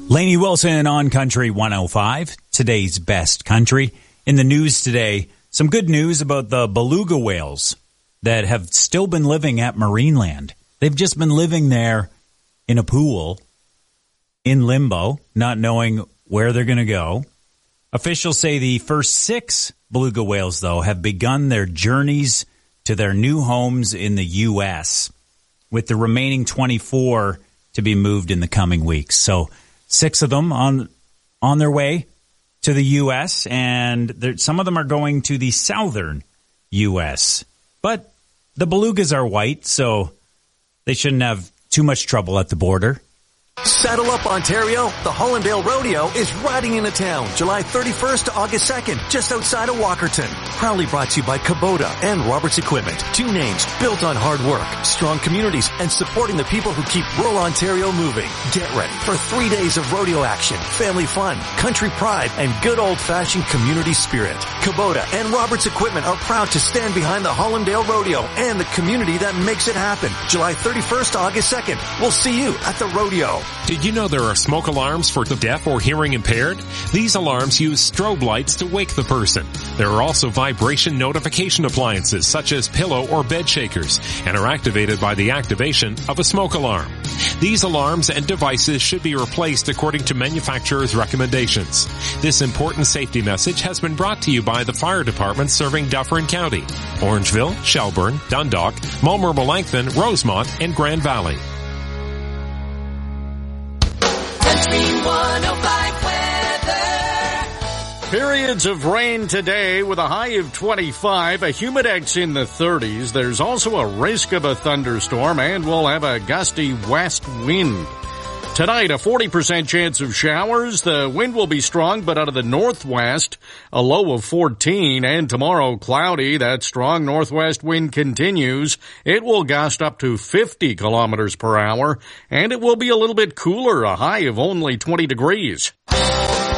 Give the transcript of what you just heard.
Lainey Wilson on Country 105, today's best country. In the news today, some good news about the beluga whales that have still been living at Marineland. They've just been living there in a pool, in limbo, not knowing where they're going to go. Officials say the first 6 beluga whales, though, have begun their journeys to their new homes in the U.S., with the remaining 24 to be moved in the coming weeks. So 6 of them on their way to the U.S., and some of them are going to the southern U.S. But the belugas are white, so they shouldn't have too much trouble at the border. Saddle up, Ontario. The Hollandale Rodeo is riding into town July 31st to August 2nd, just outside of Walkerton. Proudly brought to you by Kubota and Roberts Equipment. 2 names built on hard work, strong communities, and supporting the people who keep rural Ontario moving. Get ready for 3 days of rodeo action, family fun, country pride, and good old-fashioned community spirit. Kubota and Roberts Equipment are proud to stand behind the Hollandale Rodeo and the community that makes it happen. July 31st to August 2nd. We'll see you at the rodeo. Did you know there are smoke alarms for the deaf or hearing impaired? These alarms use strobe lights to wake the person. There are also vibration notification appliances such as pillow or bed shakers and are activated by the activation of a smoke alarm. These alarms and devices should be replaced according to manufacturer's recommendations. This important safety message has been brought to you by the fire department serving Dufferin County, Orangeville, Shelburne, Dundalk, Mulmer, Melanchthon, Rosemont, and Grand Valley. Periods of rain today with a high of 25, a humidex in the 30s. There's also a risk of a thunderstorm, and we'll have a gusty west wind. Tonight, a 40% chance of showers. The wind will be strong, but out of the northwest, a low of 14. And tomorrow, cloudy. That strong northwest wind continues. It will gust up to 50 kilometers per hour, and it will be a little bit cooler, a high of only 20 degrees.